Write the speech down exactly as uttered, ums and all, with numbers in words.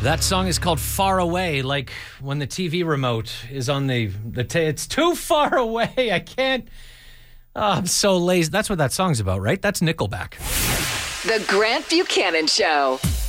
That song is called Far Away, like when the T V remote is on the... the t- it's too far away. I can't... Oh, I'm so lazy. That's what that song's about, right? That's Nickelback. The Grant Buchanan Show.